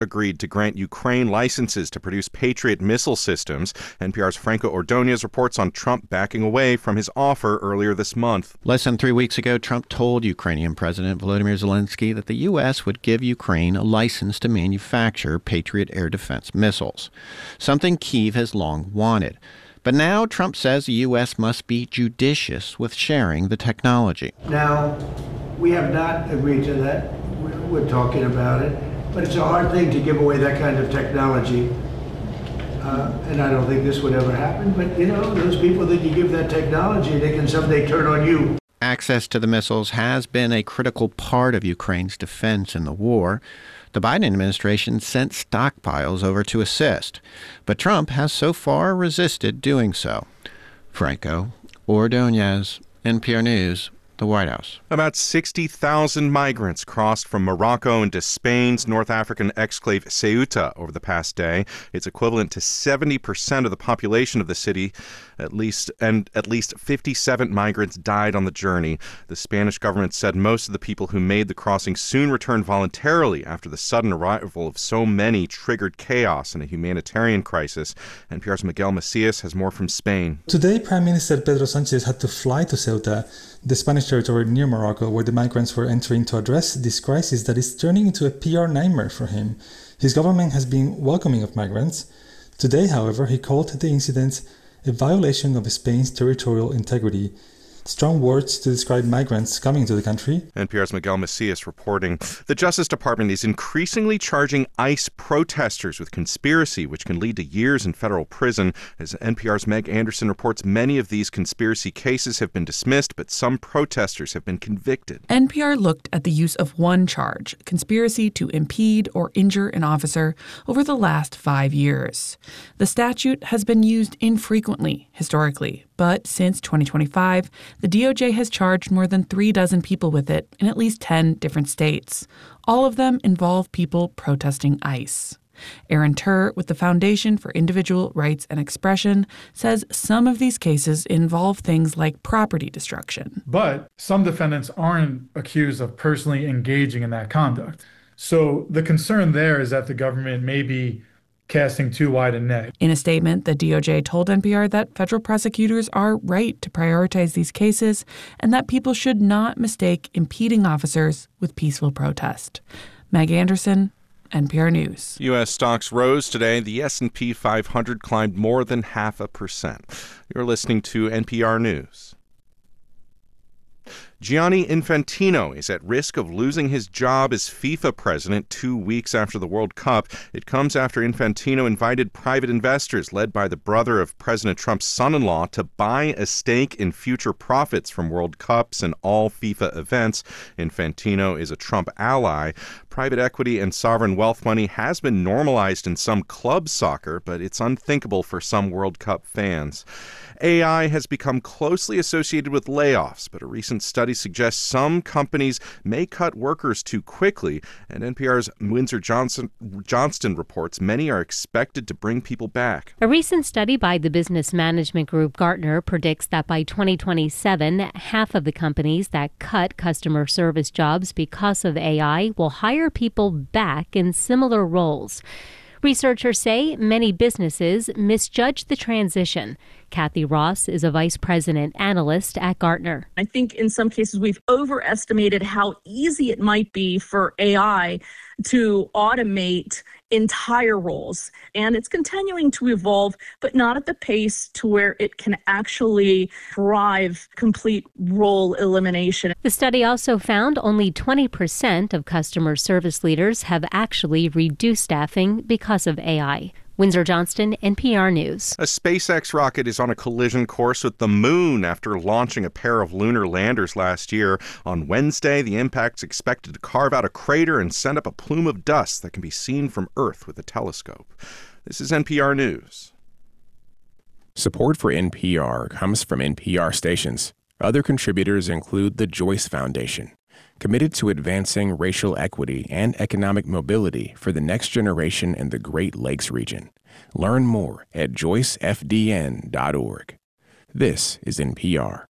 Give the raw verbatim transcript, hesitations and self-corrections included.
agreed to grant Ukraine licenses to produce Patriot missile systems. N P R's Franco Ordonez reports on Trump backing away from his offer earlier this month. Less than three weeks ago, Trump told Ukrainian President Volodymyr Zelensky that the U S would give Ukraine a license to manufacture Patriot air defense missiles, something Kyiv has long wanted. But now Trump says the U S must be judicious with sharing the technology. Now, we have not agreed to that. We're talking about it. But it's a hard thing to give away that kind of technology. Uh, and I don't think this would ever happen. But, you know, those people that you give that technology, they can someday turn on you. Access to the missiles has been a critical part of Ukraine's defense in the war. The Biden administration sent stockpiles over to assist, but Trump has so far resisted doing so. Franco Ordonez, N P R News, the White House. About sixty thousand migrants crossed from Morocco into Spain's North African exclave Ceuta over the past day. It's equivalent to seventy percent of the population of the city. At least and at least fifty-seven migrants died on the journey. The Spanish government said most of the people who made the crossing soon returned voluntarily after the sudden arrival of so many triggered chaos and a humanitarian crisis. N P R's Miguel Macias has more from Spain. Today, Prime Minister Pedro Sánchez had to fly to Ceuta, the Spanish territory near Morocco, where the migrants were entering to address this crisis that is turning into a P R nightmare for him. His government has been welcoming of migrants. Today, however, he called the incidents a violation of Spain's territorial integrity. Strong words to describe migrants coming to the country. N P R's Miguel Macias reporting. The Justice Department is increasingly charging ICE protesters with conspiracy, which can lead to years in federal prison. As N P R's Meg Anderson reports, many of these conspiracy cases have been dismissed, but some protesters have been convicted. N P R looked at the use of one charge, conspiracy to impede or injure an officer, over the last five years. The statute has been used infrequently, historically, but since twenty twenty-five, the D O J has charged more than three dozen people with it in at least ten different states. All of them involve people protesting ICE. Aaron Turr, with the Foundation for Individual Rights and Expression, says some of these cases involve things like property destruction. But some defendants aren't accused of personally engaging in that conduct. So the concern there is that the government may be casting too wide a net. In a statement, the D O J told N P R that federal prosecutors are right to prioritize these cases and that people should not mistake impeding officers with peaceful protest. Meg Anderson, N P R News. U S stocks rose today. The S and P five hundred climbed more than half a percent. You're listening to N P R News. Gianni Infantino is at risk of losing his job as FIFA president two weeks after the World Cup. It comes after Infantino invited private investors, led by the brother of President Trump's son-in-law, to buy a stake in future profits from World Cups and all FIFA events. Infantino is a Trump ally. Private equity and sovereign wealth money has been normalized in some club soccer, but it's unthinkable for some World Cup fans. A I has become closely associated with layoffs, but a recent study suggests some companies may cut workers too quickly, and N P R's Windsor Johnson, Johnston reports many are expected to bring people back. A recent study by the business management group Gartner predicts that by twenty twenty-seven, half of the companies that cut customer service jobs because of A I will hire people back in similar roles. Researchers say many businesses misjudge the transition. Kathy Ross is a vice president analyst at Gartner. I think in some cases we've overestimated how easy it might be for A I to automate entire roles. And it's continuing to evolve, but not at the pace to where it can actually drive complete role elimination. The study also found only twenty percent of customer service leaders have actually reduced staffing because of A I. Windsor Johnston, N P R News. A SpaceX rocket is on a collision course with the moon after launching a pair of lunar landers last year. On Wednesday, the impact's expected to carve out a crater and send up a plume of dust that can be seen from Earth with a telescope. This is N P R News. Support for N P R comes from N P R stations. Other contributors include the Joyce Foundation, committed to advancing racial equity and economic mobility for the next generation in the Great Lakes region. Learn more at joyce f d n dot org. This is N P R.